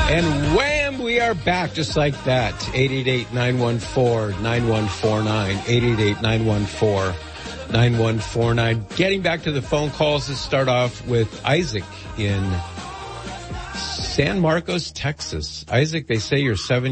And wham, we are back just like that. 888-914-9149. 888-914-9149. Getting back to the phone calls, let's start off with Isaac in San Marcos, Texas. Isaac, they say you're 7